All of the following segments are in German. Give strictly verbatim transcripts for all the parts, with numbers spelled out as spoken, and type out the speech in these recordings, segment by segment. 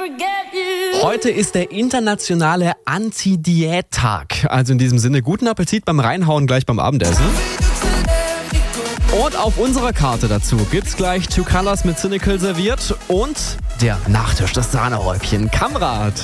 Heute ist der internationale Anti-Diät-Tag. Also in diesem Sinne, guten Appetit beim Reinhauen gleich beim Abendessen. Und auf unserer Karte dazu gibt's gleich Two Colors mit Cynical serviert und der Nachtisch, das Sahnehäubchen, Kamrat.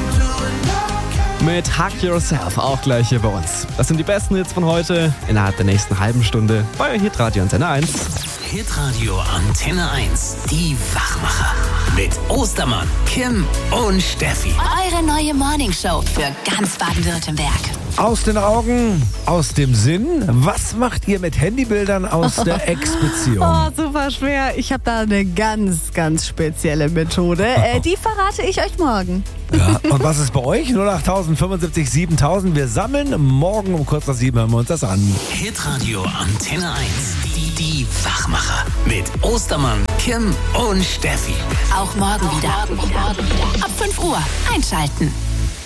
Mit Hug Yourself, auch gleich hier bei uns. Das sind die besten Hits von heute innerhalb der nächsten halben Stunde bei Hitradio Antenne eins. Hitradio Antenne eins, die Wachmacher. Mit Ostermann, Kim und Steffi. Eure neue Morningshow für ganz Baden-Württemberg. Aus den Augen, aus dem Sinn. Was macht ihr mit Handybildern aus der Ex-Beziehung? Oh, super schwer. Ich habe da eine ganz, ganz spezielle Methode. Äh, die verrate ich euch morgen. Ja, und was ist bei euch? null acht fünfundsiebzig siebentausend. Wir sammeln. Morgen um kurz nach sieben hören wir uns das an. Hitradio Antenne eins. Die, die Wachmacher. Mit Ostermann, Kim und Steffi. Auch morgen wieder. Ab fünf Uhr einschalten.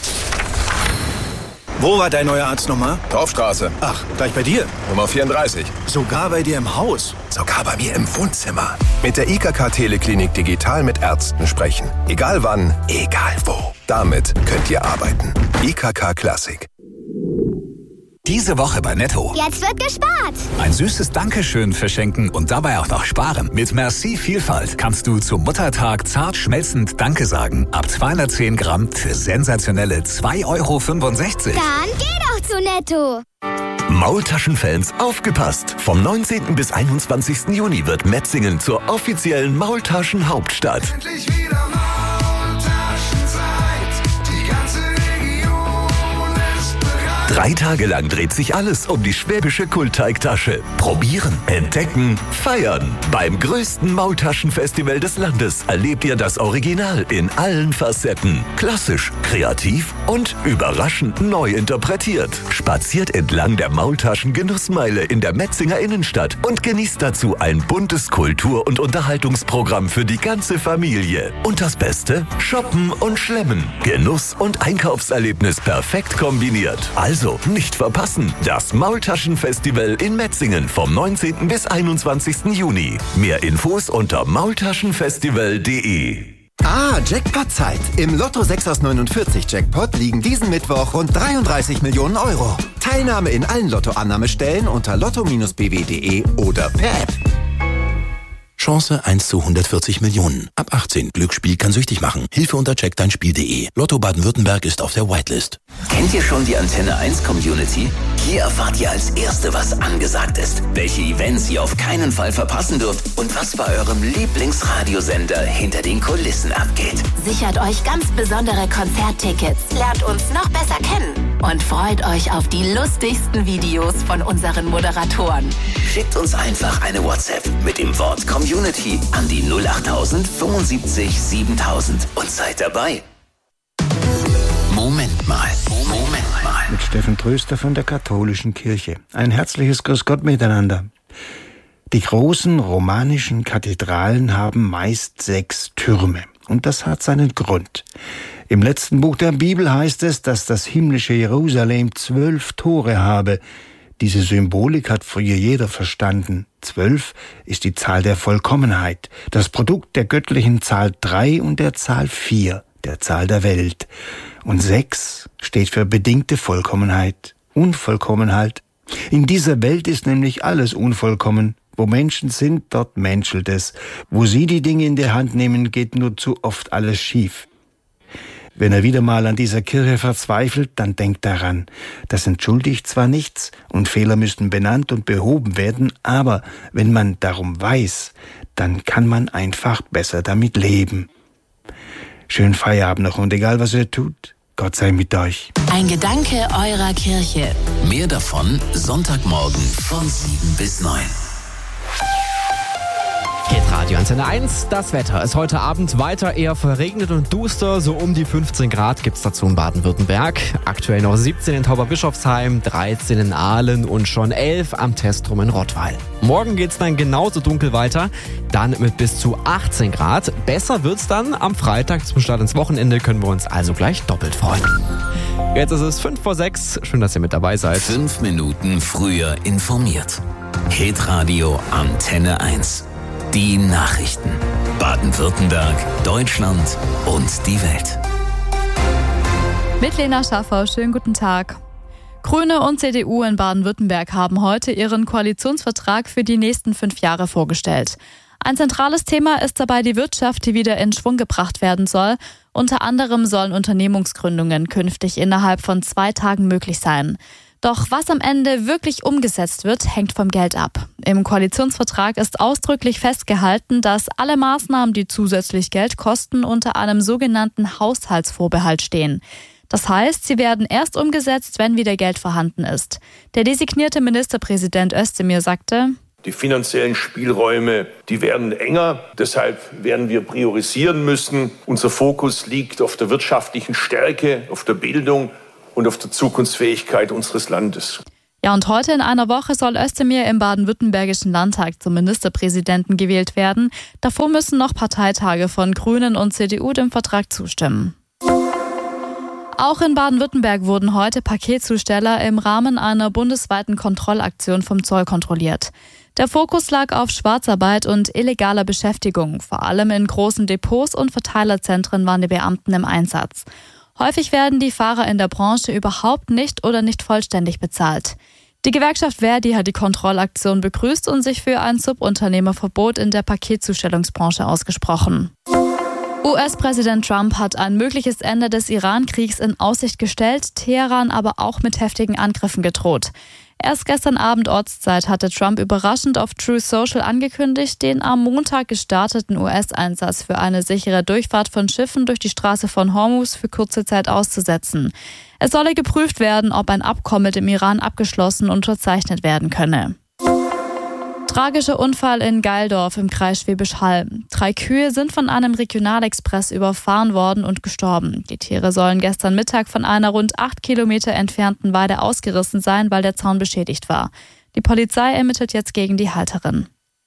Wo war dein neuer Arzt nochmal? Dorfstraße. Ach, gleich bei dir? Nummer vierunddreißig. Sogar bei dir im Haus? Sogar bei mir im Wohnzimmer. Mit der I K K Teleklinik digital mit Ärzten sprechen. Egal wann, egal wo. Damit könnt ihr arbeiten. I K K Classic. Diese Woche bei Netto. Jetzt wird gespart. Ein süßes Dankeschön verschenken und dabei auch noch sparen. Mit Merci Vielfalt kannst du zum Muttertag zart schmelzend Danke sagen. Ab zweihundertzehn Gramm für sensationelle zwei Euro fünfundsechzig. Dann geh doch zu Netto. Maultaschenfans, aufgepasst! Vom neunzehnten bis einundzwanzigsten Juni wird Metzingen zur offiziellen Maultaschen-Hauptstadt. Endlich wieder Maultaschenzeit. Die ganze Region ist bereit. Drei Tage lang dreht sich alles um die schwäbische Kultteigtasche. Probieren, entdecken, feiern. Beim größten Maultaschenfestival des Landes erlebt ihr das Original in allen Facetten. Klassisch, kreativ und überraschend neu interpretiert. Spaziert entlang der Maultaschen-Genussmeile in der Metzinger Innenstadt und genießt dazu ein buntes Kultur- und Unterhaltungsprogramm für die ganze Familie. Und das Beste? Shoppen und Schlemmen. Genuss und Einkaufserlebnis perfekt kombiniert. Also nicht verpassen. Das Maultaschenfestival in Metzingen vom neunzehnten bis einundzwanzigsten Juni. Mehr Infos unter maultaschenfestival punkt de. Ah, Jackpot-Zeit. Im Lotto sechs aus neunundvierzig Jackpot liegen diesen Mittwoch rund dreiunddreißig Millionen Euro. Teilnahme in allen Lottoannahmestellen unter lotto Bindestrich b w punkt de oder per App. Chance eins zu hundertvierzig Millionen. Ab achtzehn. Glücksspiel kann süchtig machen. Hilfe unter check dein spiel punkt de. Lotto Baden-Württemberg ist auf der Whitelist. Kennt ihr schon die Antenne eins Community? Hier erfahrt ihr als Erste, was angesagt ist, welche Events ihr auf keinen Fall verpassen dürft und was bei eurem Lieblingsradiosender hinter den Kulissen abgeht. Sichert euch ganz besondere Konzerttickets, lernt uns noch besser kennen und freut euch auf die lustigsten Videos von unseren Moderatoren. Schickt uns einfach eine WhatsApp mit dem Wort Community an die null acht fünfundsiebzig siebentausend und seid dabei. Moment mal, Moment mal. Mit Steffen Tröster von der Katholischen Kirche. Ein herzliches Grüß Gott miteinander. Die großen romanischen Kathedralen haben meist sechs Türme. Und das hat seinen Grund. Im letzten Buch der Bibel heißt es, dass das himmlische Jerusalem zwölf Tore habe. Diese Symbolik hat früher jeder verstanden. Zwölf ist die Zahl der Vollkommenheit, das Produkt der göttlichen Zahl drei und der Zahl vier, der Zahl der Welt. Und sechs steht für bedingte Vollkommenheit, Unvollkommenheit. In dieser Welt ist nämlich alles unvollkommen. Wo Menschen sind, dort menschelt es. Wo sie die Dinge in die Hand nehmen, geht nur zu oft alles schief. Wenn er wieder mal an dieser Kirche verzweifelt, dann denkt daran, das entschuldigt zwar nichts und Fehler müssten benannt und behoben werden, aber wenn man darum weiß, dann kann man einfach besser damit leben. Schönen Feierabend noch und egal was ihr tut, Gott sei mit euch. Ein Gedanke eurer Kirche. Mehr davon Sonntagmorgen von sieben bis neun. Hitradio Antenne eins, das Wetter ist heute Abend weiter eher verregnet und duster, so um die fünfzehn Grad gibt's dazu in Baden-Württemberg. Aktuell noch siebzehn in Tauberbischofsheim, dreizehn in Aalen und schon elf am Testrum in Rottweil. Morgen geht's dann genauso dunkel weiter, dann mit bis zu achtzehn Grad. Besser wird's dann am Freitag zum Start ins Wochenende, können wir uns also gleich doppelt freuen. Jetzt ist es fünf vor sechs, schön, dass ihr mit dabei seid. Fünf Minuten früher informiert. Hitradio Antenne eins. Die Nachrichten. Bad Baden-Württemberg, Deutschland und die Welt. Mit Lena Schaffau, schönen guten Tag. Grüne und C D U in Baden-Württemberg haben heute ihren Koalitionsvertrag für die nächsten fünf Jahre vorgestellt. Ein zentrales Thema ist dabei die Wirtschaft, die wieder in Schwung gebracht werden soll. Unter anderem sollen Unternehmensgründungen künftig innerhalb von zwei Tagen möglich sein. Doch was am Ende wirklich umgesetzt wird, hängt vom Geld ab. Im Koalitionsvertrag ist ausdrücklich festgehalten, dass alle Maßnahmen, die zusätzlich Geld kosten, unter einem sogenannten Haushaltsvorbehalt stehen. Das heißt, sie werden erst umgesetzt, wenn wieder Geld vorhanden ist. Der designierte Ministerpräsident Özdemir sagte: Die finanziellen Spielräume, die werden enger. Deshalb werden wir priorisieren müssen. Unser Fokus liegt auf der wirtschaftlichen Stärke, auf der Bildung und auf der Zukunftsfähigkeit unseres Landes. Ja, und heute in einer Woche soll Özdemir im baden-württembergischen Landtag zum Ministerpräsidenten gewählt werden. Davor müssen noch Parteitage von Grünen und C D U dem Vertrag zustimmen. Auch in Baden-Württemberg wurden heute Paketzusteller im Rahmen einer bundesweiten Kontrollaktion vom Zoll kontrolliert. Der Fokus lag auf Schwarzarbeit und illegaler Beschäftigung. Vor allem in großen Depots und Verteilerzentren waren die Beamten im Einsatz. Häufig werden die Fahrer in der Branche überhaupt nicht oder nicht vollständig bezahlt. Die Gewerkschaft Verdi hat die Kontrollaktion begrüßt und sich für ein Subunternehmerverbot in der Paketzustellungsbranche ausgesprochen. U S-Präsident Trump hat ein mögliches Ende des Iran-Kriegs in Aussicht gestellt, Teheran aber auch mit heftigen Angriffen gedroht. Erst gestern Abend Ortszeit hatte Trump überraschend auf Truth Social angekündigt, den am Montag gestarteten U S-Einsatz für eine sichere Durchfahrt von Schiffen durch die Straße von Hormuz für kurze Zeit auszusetzen. Es solle geprüft werden, ob ein Abkommen mit dem Iran abgeschlossen und unterzeichnet werden könne. Tragischer Unfall in Geildorf im Kreis Schwäbisch Hall. Drei Kühe sind von einem Regionalexpress überfahren worden und gestorben. Die Tiere sollen gestern Mittag von einer rund acht Kilometer entfernten Weide ausgerissen sein, weil der Zaun beschädigt war. Die Polizei ermittelt jetzt gegen die Halterin.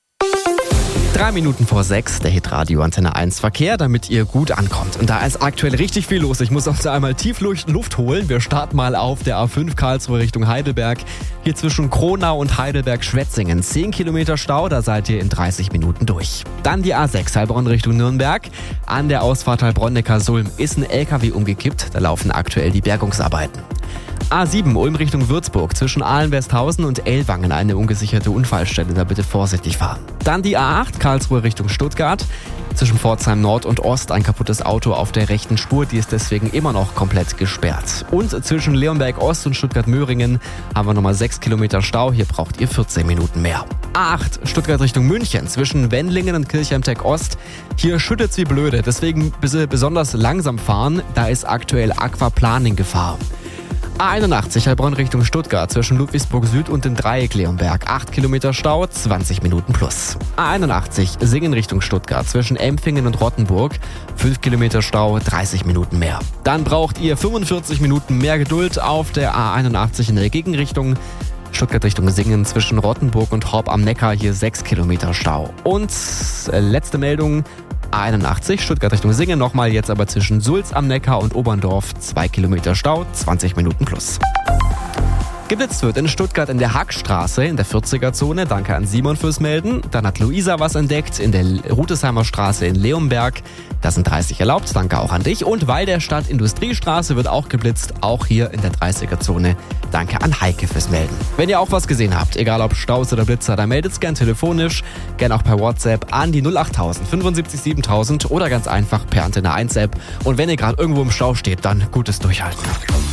Drei Minuten vor sechs, der Hitradio Antenne eins Verkehr, damit ihr gut ankommt. Und da ist aktuell richtig viel los. Ich muss uns einmal tief Luft holen. Wir starten mal auf der A fünf Karlsruhe Richtung Heidelberg. Hier zwischen Kronau und Heidelberg-Schwetzingen. zehn Kilometer Stau, da seid ihr in dreißig Minuten durch. Dann die A sechs Heilbronn Richtung Nürnberg. An der Ausfahrt Heilbronn-Neckar-Sulm ist ein L K W umgekippt. Da laufen aktuell die Bergungsarbeiten. A sieben Ulm Richtung Würzburg, zwischen Ahlen-Westhausen und Ellwangen eine ungesicherte Unfallstelle, da bitte vorsichtig fahren. Dann die A acht Karlsruhe Richtung Stuttgart, zwischen Pforzheim Nord und Ost ein kaputtes Auto auf der rechten Spur, die ist deswegen immer noch komplett gesperrt. Und zwischen Leonberg Ost und Stuttgart-Möhringen haben wir nochmal sechs Kilometer Stau, hier braucht ihr vierzehn Minuten mehr. A acht Stuttgart Richtung München, zwischen Wendlingen und Kirchheim-Tech Ost, hier schüttet's wie blöde, deswegen bitte besonders langsam fahren, da ist aktuell Aquaplaning-Gefahr. A einundachtzig Heilbronn Richtung Stuttgart, zwischen Ludwigsburg Süd und dem Dreieck Leonberg. acht Kilometer Stau, zwanzig Minuten plus. A einundachtzig Singen Richtung Stuttgart, zwischen Empfingen und Rottenburg. fünf Kilometer Stau, dreißig Minuten mehr. Dann braucht ihr fünfundvierzig Minuten mehr Geduld auf der A einundachtzig in der Gegenrichtung. Stuttgart Richtung Singen, zwischen Rottenburg und Horb am Neckar, hier sechs Kilometer Stau. Und äh, letzte Meldung. A einundachtzig, Stuttgart Richtung Singen, nochmal jetzt aber zwischen Sulz am Neckar und Oberndorf, zwei Kilometer Stau, zwanzig Minuten plus. Geblitzt wird in Stuttgart in der Hackstraße in der vierziger-Zone. Danke an Simon fürs Melden. Dann hat Luisa was entdeckt in der Rutesheimer Straße in Leonberg. Da sind dreißig erlaubt. Danke auch an dich. Und weil der Stadt Industriestraße wird auch geblitzt, auch hier in der dreißiger-Zone. Danke an Heike fürs Melden. Wenn ihr auch was gesehen habt, egal ob Staus oder Blitzer, dann meldet's gern telefonisch, gern auch per WhatsApp an die null acht null null fünfundsiebzig siebentausend oder ganz einfach per Antenne eins App. Und wenn ihr gerade irgendwo im Stau steht, dann gutes Durchhalten.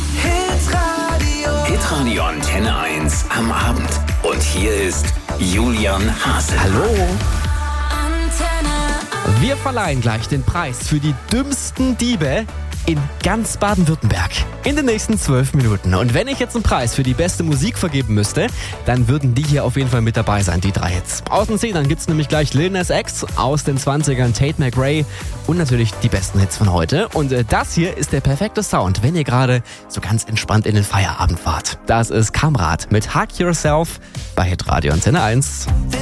Hitradio Antenne eins am Abend. Und hier ist Julian Hasel. Hallo. Wir verleihen gleich den Preis für die dümmsten Diebe in ganz Baden-Württemberg. In den nächsten zwölf Minuten. Und wenn ich jetzt einen Preis für die beste Musik vergeben müsste, dann würden die hier auf jeden Fall mit dabei sein, die drei Hits. Aus den Zehnern gibt's nämlich gleich Lil Nas X, aus den zwanzigern Tate McRae und natürlich die besten Hits von heute. Und äh, das hier ist der perfekte Sound, wenn ihr gerade so ganz entspannt in den Feierabend fahrt. Das ist Kamrat mit Hug Yourself bei Hitradio Antenne eins.